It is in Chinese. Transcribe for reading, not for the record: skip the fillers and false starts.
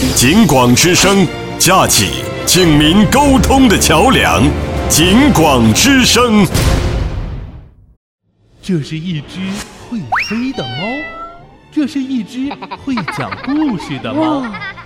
警广之声，架起警民沟通的桥梁。警广之声。 这是一只会飞的猫，这是一只会讲故事的猫，